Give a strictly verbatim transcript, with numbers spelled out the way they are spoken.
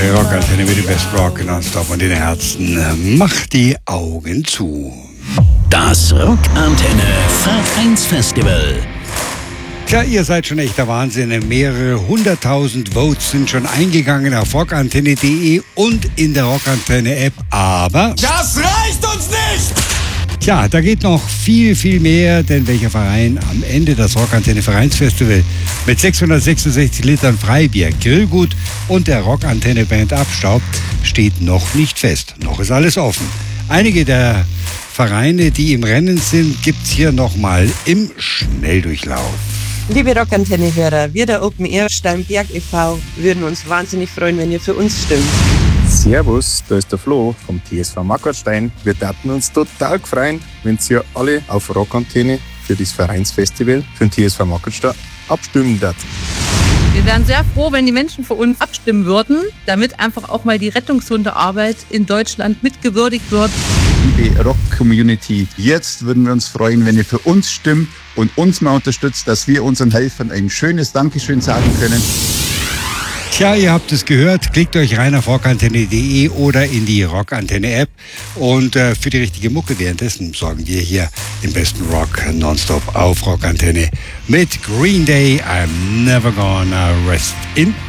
Eure Rockantenne mit dem besten Rock nonstop und in den Herzen. Macht die Augen zu. Das Rockantenne Fahrt eins Festival. Tja, ihr seid schon echter Wahnsinn. Mehrere hunderttausend Votes sind schon eingegangen auf rockantenne punkt de und in der Rockantenne-App. Aber das reicht uns nicht! Tja, da geht noch viel, viel mehr, denn welcher Verein am Ende das Rockantenne Vereinsfestival mit sechshundertsechsundsechzig Litern Freibier, Grillgut und der Rockantenne Band abstaubt, steht noch nicht fest. Noch ist alles offen. Einige der Vereine, die im Rennen sind, gibt's hier nochmal im Schnelldurchlauf. Liebe Rockantenne-Hörer, wir der Open Air Steinberg e V würden uns wahnsinnig freuen, wenn ihr für uns stimmt. Servus, da ist der Flo vom T S V Mackertstein. Wir würden uns total freuen, wenn ihr alle auf Rockantenne für das Vereinsfestival für den T S V Mackertstein abstimmen würdet. Wir wären sehr froh, wenn die Menschen für uns abstimmen würden, damit einfach auch mal die Rettungshundearbeit in Deutschland mitgewürdigt wird. Liebe Rock-Community, jetzt würden wir uns freuen, wenn ihr für uns stimmt und uns mal unterstützt, dass wir unseren Helfern ein schönes Dankeschön sagen können. Tja, ihr habt es gehört, klickt euch rein auf rockantenne punkt de oder in die Rockantenne-App und äh, für die richtige Mucke währenddessen sorgen wir hier im besten Rock nonstop auf Rockantenne mit Green Day, I'm Never Gonna Rest in